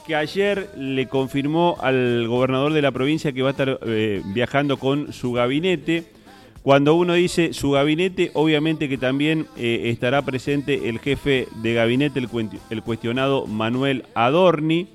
que ayer le confirmó al gobernador de la provincia que va a estar viajando con su gabinete. Cuando uno dice su gabinete, obviamente que también estará presente el jefe de gabinete, el cuestionado Manuel Adorni.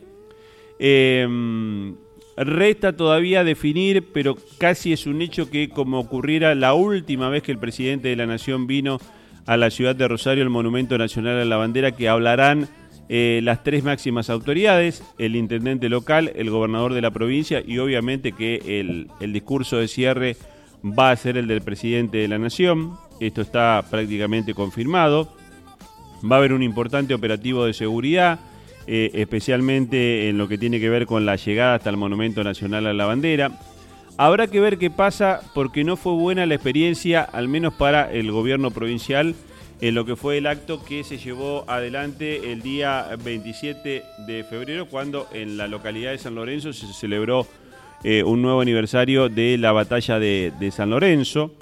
Resta todavía definir, pero casi es un hecho que, como ocurriera la última vez que el presidente de la Nación vino a la ciudad de Rosario, el Monumento Nacional a la Bandera, que hablarán las tres máximas autoridades, el intendente local, el gobernador de la provincia y obviamente que el discurso de cierre va a ser el del presidente de la Nación. Esto está prácticamente confirmado. Va a haber un importante operativo de seguridad, especialmente en lo que tiene que ver con la llegada hasta el Monumento Nacional a la Bandera. Habrá que ver qué pasa porque no fue buena la experiencia, al menos para el gobierno provincial, en lo que fue el acto que se llevó adelante el día 27 de febrero, cuando en la localidad de San Lorenzo se celebró un nuevo aniversario de la batalla de San Lorenzo.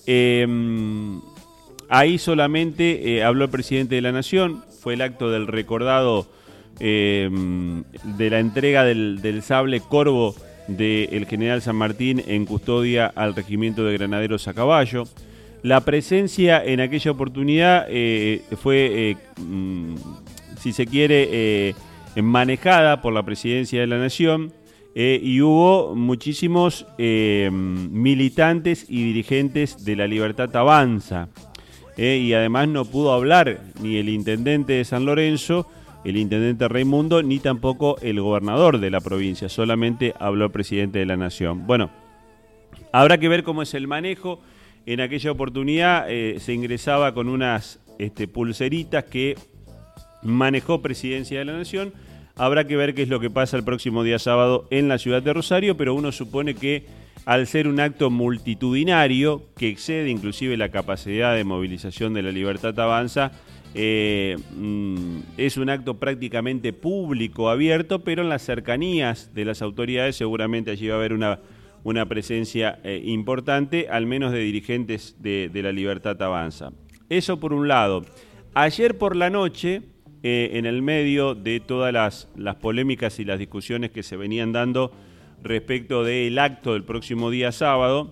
Ahí solamente habló el presidente de la Nación, fue el acto del recordado de la entrega del sable Corvo del general San Martín en custodia al regimiento de granaderos a caballo. La presencia en aquella oportunidad fue, si se quiere, manejada por la presidencia de la Nación y hubo muchísimos militantes y dirigentes de La Libertad Avanza. Y además no pudo hablar ni el intendente de San Lorenzo, el intendente Raimundo, ni tampoco el gobernador de la provincia, solamente habló el presidente de la Nación. Bueno, habrá que ver cómo es el manejo. En aquella oportunidad se ingresaba con unas pulseritas que manejó Presidencia de la Nación. Habrá que ver qué es lo que pasa el próximo día sábado en la ciudad de Rosario, pero uno supone que al ser un acto multitudinario que excede inclusive la capacidad de movilización de La Libertad Avanza, es un acto prácticamente público, abierto, pero en las cercanías de las autoridades seguramente allí va a haber una presencia importante, al menos de dirigentes de La Libertad Avanza. Eso por un lado. Ayer por la noche, en el medio de todas las polémicas y las discusiones que se venían dando respecto del acto del próximo día sábado,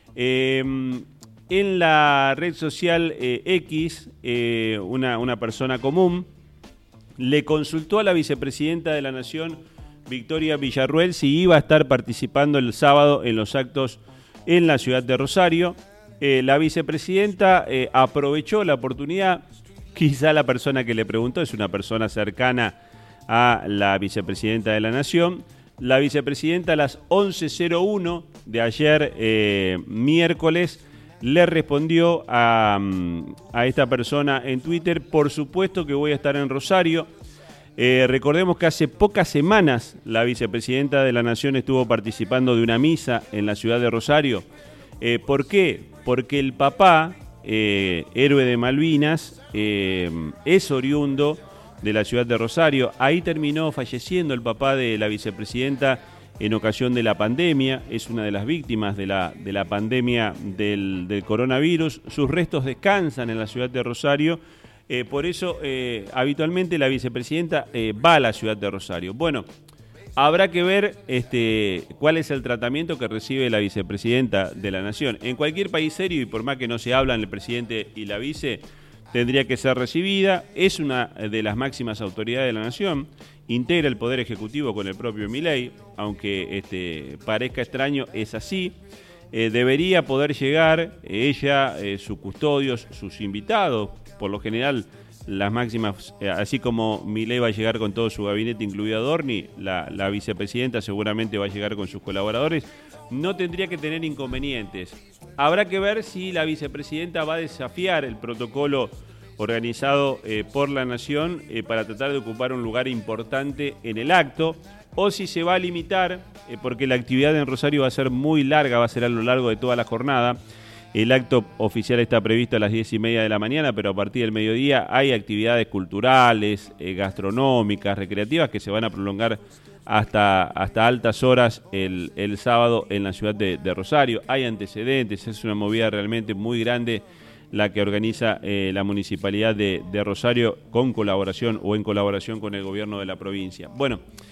en la red social X, una persona común le consultó a la vicepresidenta de la Nación, Victoria Villarruel, si iba a estar participando el sábado en los actos en la ciudad de Rosario. La vicepresidenta aprovechó la oportunidad. Quizá la persona que le preguntó es una persona cercana a la vicepresidenta de la Nación. La vicepresidenta a las 11:01 de ayer, miércoles, le respondió a esta persona en Twitter: por supuesto que voy a estar en Rosario. Recordemos que hace pocas semanas la vicepresidenta de la Nación estuvo participando de una misa en la ciudad de Rosario. ¿Por qué? Porque el papá, héroe de Malvinas, es oriundo de la ciudad de Rosario. Ahí terminó falleciendo el papá de la vicepresidenta en ocasión de la pandemia. Es una de las víctimas de la pandemia del coronavirus. Sus restos descansan en la ciudad de Rosario. Por eso, habitualmente la vicepresidenta va a la ciudad de Rosario. Bueno, habrá que ver cuál es el tratamiento que recibe la vicepresidenta de la Nación. En cualquier país serio, y por más que no se hablan el presidente y la vice, tendría que ser recibida. Es una de las máximas autoridades de la Nación. Integra el Poder Ejecutivo con el propio Milei, aunque parezca extraño, es así. Debería poder llegar ella, sus custodios, sus invitados, por lo general las máximas, así como Milei va a llegar con todo su gabinete, incluido Adorni, la vicepresidenta seguramente va a llegar con sus colaboradores. No tendría que tener inconvenientes. Habrá que ver si la vicepresidenta va a desafiar el protocolo organizado por la Nación para tratar de ocupar un lugar importante en el acto, o si se va a limitar, porque la actividad en Rosario va a ser muy larga, va a ser a lo largo de toda la jornada. El acto oficial está previsto a las 10:30 de la mañana, pero a partir del mediodía hay actividades culturales, gastronómicas, recreativas, que se van a prolongar hasta altas horas el sábado en la ciudad de Rosario. Hay antecedentes, es una movida realmente muy grande la que organiza la Municipalidad de Rosario con colaboración o en colaboración con el gobierno de la provincia. Bueno,